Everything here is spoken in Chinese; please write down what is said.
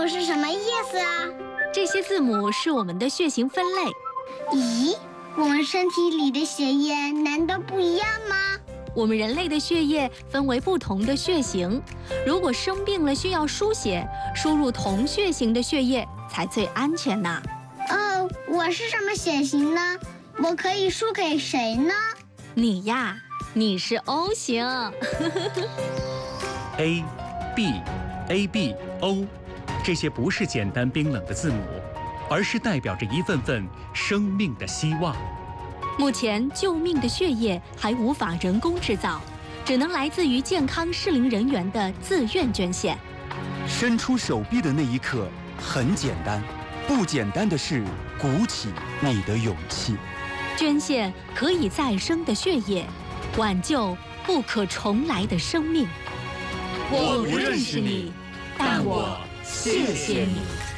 母是什么意思啊？ 这些字母是我们的血型分类。 咦，我们身体里的血液难道不一样吗？ 我们人类的血液分为不同的血型，如果生病了需要输血，输入同血型的血液才最安全呢。 哦，我是什么血型呢？我可以输给谁呢？ 你呀，你是 O 型。 A、B、AB、O， 这些不是简单冰冷的字母，而是代表着一份份生命的希望。 目前救命的血液还无法人工制造，只能来自于健康适龄人员的自愿捐献。 伸出手臂的那一刻很简单，不简单的是鼓起你的勇气。 捐献可以再生的血液，挽救不可重来的生命。 我不认识你，但我谢谢你。